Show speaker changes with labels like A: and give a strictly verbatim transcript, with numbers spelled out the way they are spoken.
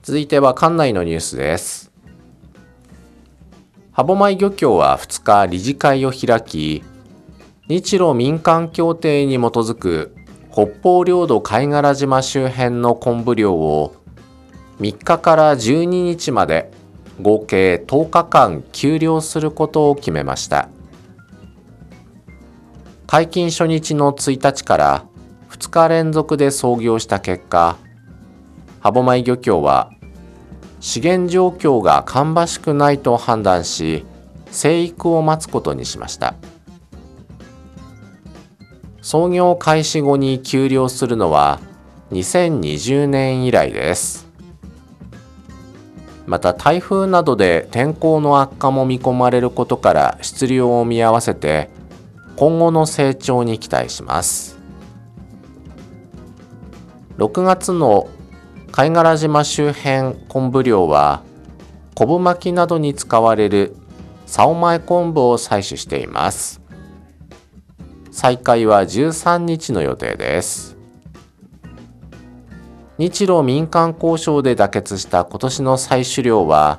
A: 続いては管内のニュースです。歯舞漁協はふつか理事会を開き、日露民間協定に基づく北方領土貝殻島周辺の昆布漁をみっかからじゅうににちまで合計とおかかん休漁することを決めました。解禁初日のついたちからふつか連続で操業した結果、歯舞漁協は資源状況が芳しくないと判断し、生育を待つことにしました。操業開始後に休漁するのはにせんにじゅうねん以来です。また台風などで天候の悪化も見込まれることから出漁を見合わせて、今後の成長に期待します。ろくがつの貝殻島周辺昆布漁は、昆布巻きなどに使われる棹前昆布を採取しています。再開はじゅうさんにちの予定です。日露民間交渉で妥結した今年の採取量は